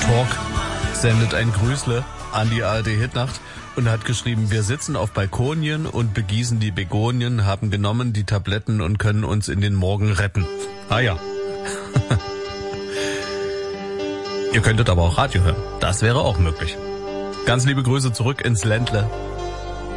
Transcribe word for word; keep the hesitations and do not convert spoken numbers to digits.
Talk sendet ein Grüßle an die A R D-Hitnacht und hat geschrieben, wir sitzen auf Balkonien und begießen die Begonien, haben genommen die Tabletten und können uns in den Morgen retten. Ah ja. Ihr könntet aber auch Radio hören. Das wäre auch möglich. Ganz liebe Grüße zurück ins Ländle